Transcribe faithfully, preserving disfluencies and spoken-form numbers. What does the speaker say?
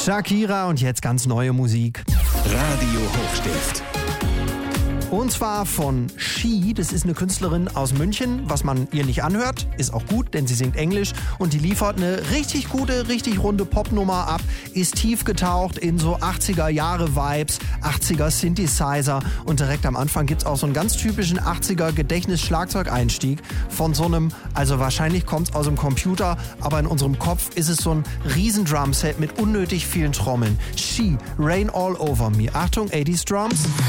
Shakira und jetzt ganz neue Musik. Radio Hochstift. Und zwar von She, das ist eine Künstlerin aus München. Was man ihr nicht anhört, ist auch gut, denn sie singt Englisch und die liefert eine richtig gute, richtig runde Popnummer ab, ist tief getaucht in so achtziger-Jahre-Vibes, achtziger Synthesizer und direkt am Anfang gibt's auch so einen ganz typischen achtziger Gedächtnis-Schlagzeugeinstieg von so einem, also wahrscheinlich kommt's aus dem Computer, aber in unserem Kopf ist es so ein riesen Drumset mit unnötig vielen Trommeln. She, Rain All Over Me. Achtung, achtziger Drums.